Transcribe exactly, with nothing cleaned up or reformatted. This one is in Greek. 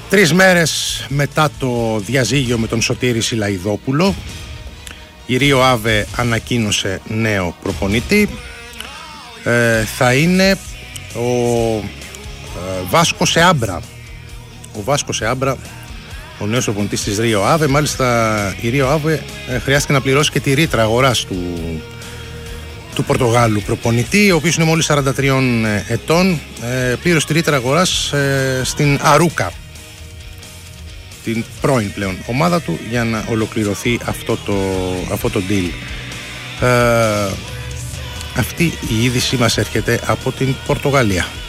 Τρεις μέρες μετά το διαζύγιο με τον Σωτήρη Σιλαϊδόπουλο, η Ρίο Άβε ανακοίνωσε νέο προπονητή. Ε, θα είναι ο ε, Βάσκο Σεάμπρα. Ο Βάσκο Σεάμπρα, ο νέος προπονητής της Ρίο Άβε. Μάλιστα η Ρίο Άβε ε, χρειάστηκε να πληρώσει και τη ρήτρα αγοράς του, του Πορτογάλου προπονητή, ο οποίος είναι μόλις σαράντα τριών ετών. Ε, πλήρωσε τη ρήτρα αγοράς ε, στην Αρούκα, την πρώην πλέον ομάδα του, για να ολοκληρωθεί αυτό το, αυτό το deal. Ε, αυτή η είδηση μας έρχεται από την Πορτογαλία.